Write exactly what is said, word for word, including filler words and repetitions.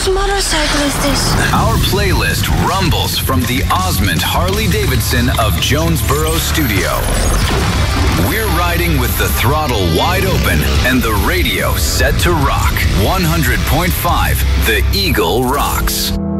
Whose motorcycle is this? Our playlist rumbles from the Osmond Harley-Davidson of Jonesboro Studio. We're riding with the throttle wide open and the radio set to rock. one hundred point five The Eagle rocks.